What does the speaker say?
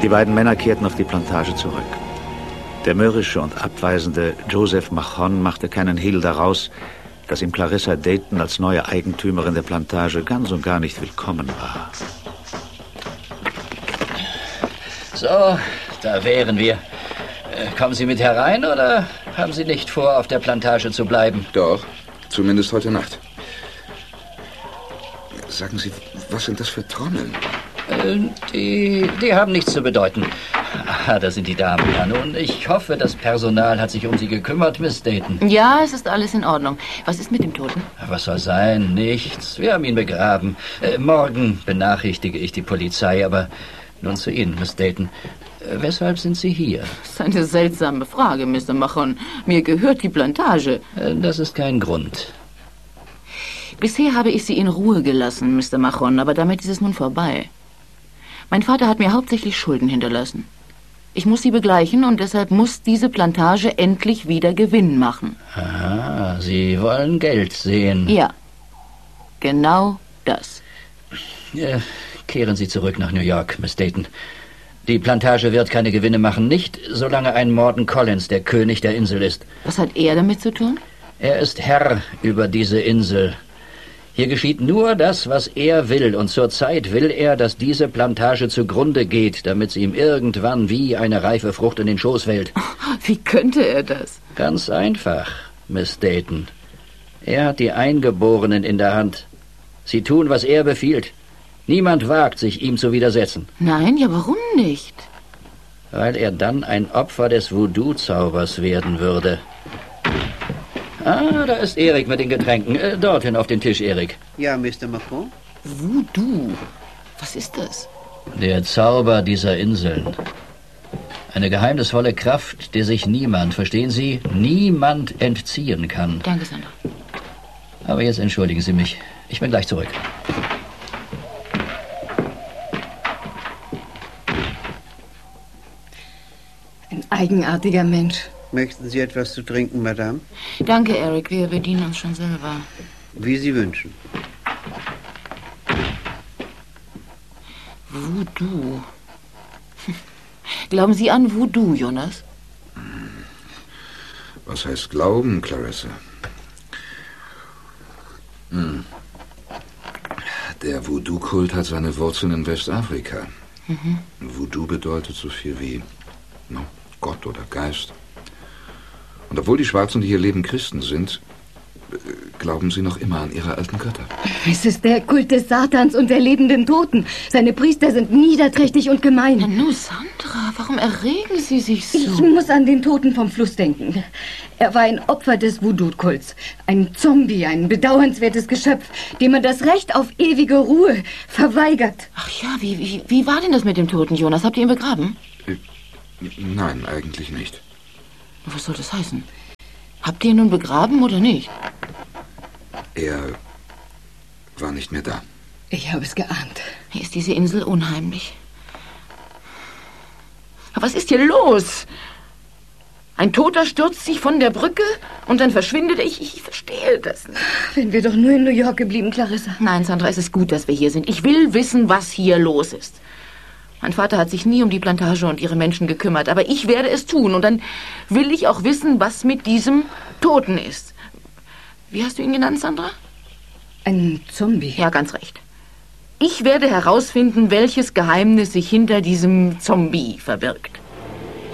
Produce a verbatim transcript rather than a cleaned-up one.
Die beiden Männer kehrten auf die Plantage zurück. Der mürrische und abweisende Joseph Machon machte keinen Hehl daraus, dass ihm Clarissa Dayton als neue Eigentümerin der Plantage ganz und gar nicht willkommen war. So, da wären wir. Kommen Sie mit herein oder haben Sie nicht vor, auf der Plantage zu bleiben? Doch, zumindest heute Nacht. Sagen Sie, was sind das für Trommeln? Äh, die, die haben nichts zu bedeuten. Ah, da sind die Damen. Ja, nun, ich hoffe, das Personal hat sich um Sie gekümmert, Miss Dayton. Ja, es ist alles in Ordnung. Was ist mit dem Toten? Was soll sein? Nichts. Wir haben ihn begraben. Äh, morgen benachrichtige ich die Polizei, aber nun zu Ihnen, Miss Dayton. Äh, weshalb sind Sie hier? Das ist eine seltsame Frage, Mister Machon. Mir gehört die Plantage. Äh, das ist kein Grund. Bisher habe ich Sie in Ruhe gelassen, Mister Machon, aber damit ist es nun vorbei. Mein Vater hat mir hauptsächlich Schulden hinterlassen. Ich muss sie begleichen und deshalb muss diese Plantage endlich wieder Gewinn machen. Aha, Sie wollen Geld sehen. Ja, genau das. Ja, kehren Sie zurück nach New York, Miss Dayton. Die Plantage wird keine Gewinne machen, nicht solange ein Morton Collins der König der Insel ist. Was hat er damit zu tun? Er ist Herr über diese Insel. Hier geschieht nur das, was er will, und zurzeit will er, dass diese Plantage zugrunde geht, damit sie ihm irgendwann wie eine reife Frucht in den Schoß fällt. Wie könnte er das? Ganz einfach, Miss Dayton. Er hat die Eingeborenen in der Hand. Sie tun, was er befiehlt. Niemand wagt, sich ihm zu widersetzen. Nein, ja, warum nicht? Weil er dann ein Opfer des Voodoo-Zaubers werden würde. Ah, da ist Erik mit den Getränken. Äh, dorthin auf den Tisch, Erik. Ja, Mister Machon? Voodoo? Was ist das? Der Zauber dieser Inseln. Eine geheimnisvolle Kraft, der sich niemand, verstehen Sie, niemand entziehen kann. Danke, Sandra. Aber jetzt entschuldigen Sie mich. Ich bin gleich zurück. Ein eigenartiger Mensch. Möchten Sie etwas zu trinken, Madame? Danke, Eric. Wir bedienen uns schon selber. Wie Sie wünschen. Voodoo. Glauben Sie an Voodoo, Jonas? Was heißt glauben, Clarissa? Hm. Der Voodoo-Kult hat seine Wurzeln in Westafrika. Mhm. Voodoo bedeutet so viel wie no, Gott oder Geist. Und obwohl die Schwarzen, die hier leben, Christen sind, glauben sie noch immer an ihre alten Götter. Es ist der Kult des Satans und der lebenden Toten. Seine Priester sind niederträchtig und gemein. Na nu, Sandra, warum erregen Sie sich so? Ich muss an den Toten vom Fluss denken. Er war ein Opfer des Voodoo-Kults. Ein Zombie, ein bedauernswertes Geschöpf, dem man das Recht auf ewige Ruhe verweigert. Ach ja, wie, wie, wie war denn das mit dem Toten, Jonas? Habt ihr ihn begraben? Nein, eigentlich nicht. Was soll das heißen? Habt ihr ihn nun begraben oder nicht? Er war nicht mehr da. Ich habe es geahnt. Hier ist diese Insel unheimlich. Aber was ist hier los? Ein Toter stürzt sich von der Brücke und dann verschwindet er. Ich, ich verstehe das nicht. Wären wir doch nur in New York geblieben, Clarissa. Nein, Sandra, es ist gut, dass wir hier sind. Ich will wissen, was hier los ist. Mein Vater hat sich nie um die Plantage und ihre Menschen gekümmert, aber ich werde es tun. Und dann will ich auch wissen, was mit diesem Toten ist. Wie hast du ihn genannt, Sandra? Ein Zombie. Ja, ganz recht. Ich werde herausfinden, welches Geheimnis sich hinter diesem Zombie verbirgt.